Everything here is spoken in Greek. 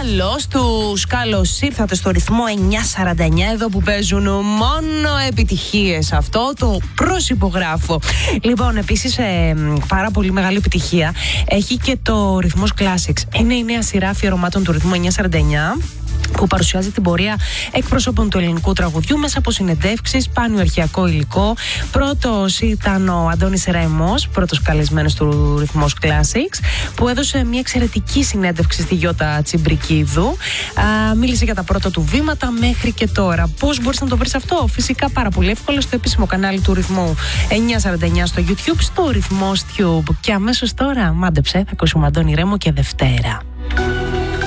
Καλώς ήρθατε στο ρυθμό 949, εδώ που παίζουν μόνο επιτυχίες. Αυτό το προσυπογράφω. Λοιπόν, επίσης πάρα πολύ μεγάλη επιτυχία έχει και το Ρυθμός Classics. Είναι η νέα σειρά αφιερωμάτων του ρυθμού 949 που παρουσιάζει την πορεία εκπροσώπων του ελληνικού τραγουδιού μέσα από συνεντεύξεις, σπάνιο αρχαιακό υλικό. Πρώτος ήταν ο Αντώνης Ρέμος, πρώτος καλεσμένος του Ρυθμός Classics, που έδωσε μια εξαιρετική συνέντευξη στη Γιώτα Τσιμπρικίδου. Μίλησε για τα πρώτα του βήματα μέχρι και τώρα. Πώς μπορείς να το βρεις αυτό? Φυσικά πάρα πολύ εύκολα στο επίσημο κανάλι του Ρυθμού 949 στο YouTube, στο Ρυθμός Tube. Και αμέσως τώρα, μάντεψε, θα ακούσουμε Αντώνη Ρέμο και Δευτέρα.